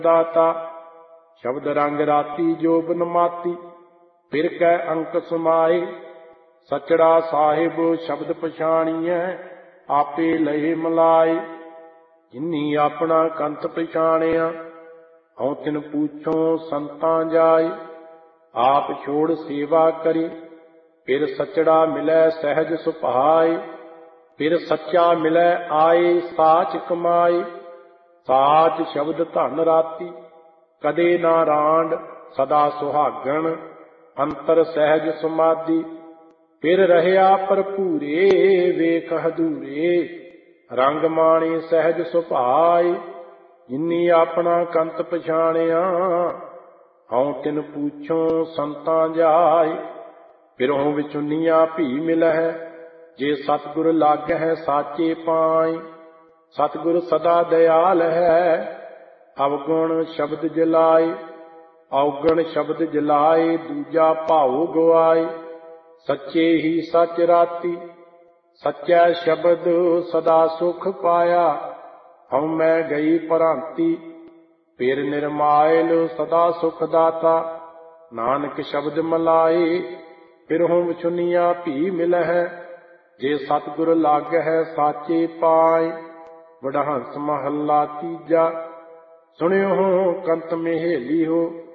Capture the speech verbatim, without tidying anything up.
दाता। शब्द रंग राती जोबन माती, फिर कै अंक समाए। सचड़ा साहिब शब्द पछाणिए, आपे लहे मलाए। जिन्नी अपना कंत पछाणिया, हऊँ तिन पूछो संतां जाए। आप छोड़ सेवा करी, फिर सचड़ा मिलै सहज सुभाए। फिर सच्चा मिलै आए साच कमाए। साच शब्द धन राती, कदे ना रांड सदा सुहागण। अंतर सहज समाधि, फिर रहया भरपूरे। वेख हदूरे, रंग माणे सहज सुभाए। जिन्नी अपना कंत पछाणिया, हऊँ तिन पूछो संतां जाए। फिरों विचुनिया भी मिलह, जे सतगुर लागह साचे पाए। सतगुर सदा दयाल है, अवगुण शब्द जलाए। अवगुण शब्द जलाए, दूजा भाऊ गवाए। सच्चे ही सच राती, सच्चा शब्द सदा सुख पाया। हऊँ मैं गई भ्रांति, फिर निर्मायल सदा सुख दाता। नानक शब्द मलाए, फिरहुँ विचुनिया भी मिलह। जे सतगुर लागह साचे पाए। वडहंस महला तीजा, सुनियो कंत महेली हो।